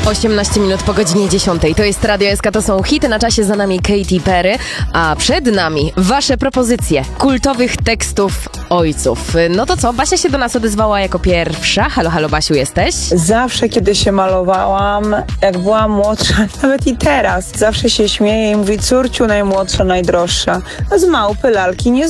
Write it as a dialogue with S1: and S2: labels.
S1: 18 minut po godzinie 10. To jest Radio SK, to są hity na czasie, za nami Katy Perry, a przed nami wasze propozycje kultowych tekstów ojców. No to co, Basia się do nas odezwała jako pierwsza. Halo, halo Basiu, jesteś?
S2: Zawsze, kiedy się malowałam, jak byłam młodsza, nawet i teraz, zawsze się śmieję i mówi: córciu najmłodsza, najdroższa. Z małpy lalki nie